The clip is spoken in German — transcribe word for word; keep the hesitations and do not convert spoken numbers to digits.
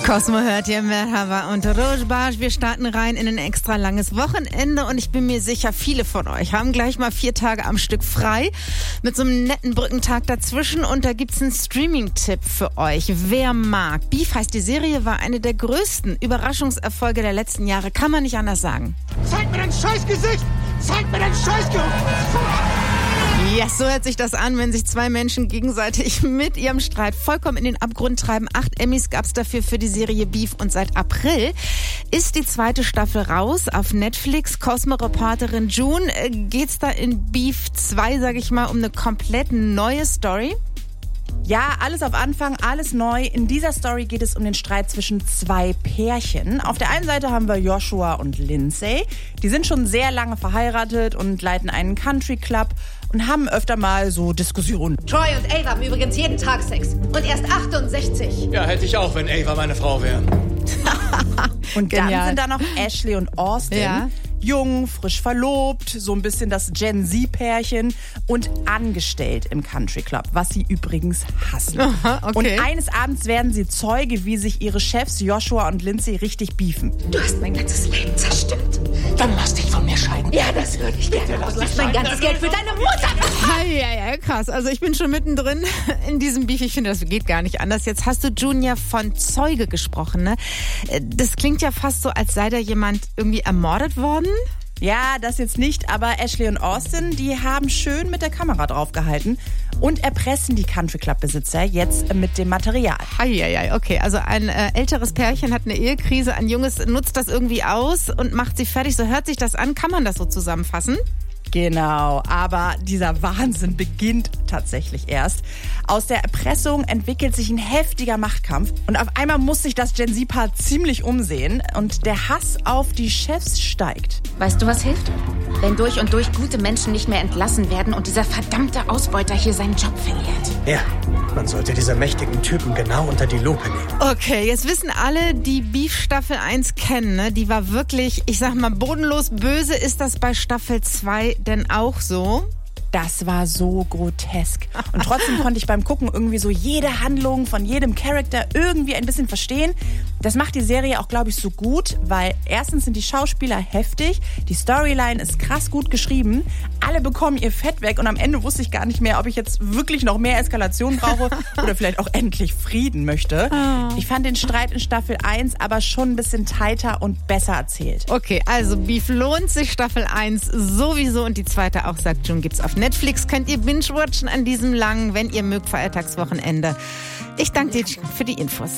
Cosmo hört ihr Merhaba und Rojbash. Wir starten rein in ein extra langes Wochenende und ich bin mir sicher, viele von euch haben gleich mal vier Tage am Stück frei mit so einem netten Brückentag dazwischen und da gibt's einen Streaming-Tipp für euch. Wer mag? Beef heißt die Serie, war eine der größten Überraschungserfolge der letzten Jahre, kann man nicht anders sagen. Zeig mir dein Scheißgesicht! Zeig mir dein Scheißgesicht! Ja, yes, so hört sich das an, wenn sich zwei Menschen gegenseitig mit ihrem Streit vollkommen in den Abgrund treiben. Acht Emmys gab's dafür für die Serie Beef und seit April ist die zweite Staffel raus auf Netflix. Cosmo-Reporterin June, geht's da in Beef zwei, sag ich mal, um eine komplett neue Story? Ja, alles auf Anfang, alles neu. In dieser Story geht es um den Streit zwischen zwei Pärchen. Auf der einen Seite haben wir Joshua und Lindsay. Die sind schon sehr lange verheiratet und leiten einen Country Club und haben öfter mal so Diskussionen. Troy und Ava haben übrigens jeden Tag Sex. Und erst achtundsechzig. Ja, hätte ich auch, wenn Ava meine Frau wäre. Und dann Genial. sind da noch Ashley und Austin. Ja. Jung, frisch verlobt, so ein bisschen das Gen-Z-Pärchen und angestellt im Country Club, was sie übrigens hassen. Aha, okay. Und eines Abends werden sie Zeuge, wie sich ihre Chefs Joshua und Lindsay richtig beefen. Du hast mein ganzes Leben zerstört. Dann lass dich von mir scheiden. Ja, das würde ich gerne. lass Du dich hast mein scheiden. ganzes Geld für deine Mutter. Ja, ja, ja, krass. Also ich bin schon mittendrin in diesem Beef. Ich finde, das geht gar nicht anders. Jetzt hast du Junior von Zeuge gesprochen, ne? Das klingt ja fast so, als sei da jemand irgendwie ermordet worden. Ja, das jetzt nicht, aber Ashley und Austin, die haben schön mit der Kamera draufgehalten und erpressen die Country Club Besitzer jetzt mit dem Material. Eieiei, okay. Also ein äh, älteres Pärchen hat eine Ehekrise, ein junges nutzt das irgendwie aus und macht sie fertig. So hört sich das an. Kann man das so zusammenfassen? Genau, aber dieser Wahnsinn beginnt tatsächlich erst. Aus der Erpressung entwickelt sich ein heftiger Machtkampf und auf einmal muss sich das Gen-Z-Paar ziemlich umsehen und der Hass auf die Chefs steigt. Weißt du, was hilft? Wenn durch und durch gute Menschen nicht mehr entlassen werden und dieser verdammte Ausbeuter hier seinen Job verliert. Ja, man sollte diese mächtigen Typen genau unter die Lupe nehmen. Okay, jetzt wissen alle, die Beef Staffel eins kennen, ne? Die war wirklich, ich sag mal, bodenlos böse. Ist das bei Staffel zwei denn auch so? Das war so grotesk. Und trotzdem konnte ich beim Gucken irgendwie so jede Handlung von jedem Charakter irgendwie ein bisschen verstehen. Das macht die Serie auch, glaube ich, so gut, weil erstens sind die Schauspieler heftig, die Storyline ist krass gut geschrieben, alle bekommen ihr Fett weg und am Ende wusste ich gar nicht mehr, ob ich jetzt wirklich noch mehr Eskalation brauche oder vielleicht auch endlich Frieden möchte. Oh. Ich fand den Streit in Staffel eins aber schon ein bisschen tighter und besser erzählt. Okay, also Beef lohnt sich, Staffel eins sowieso und die zweite auch, sagt June, gibt's auf Netflix. Könnt ihr binge-watchen an diesem langen, wenn ihr mögt, Feiertagswochenende. Ich danke dir für die Infos.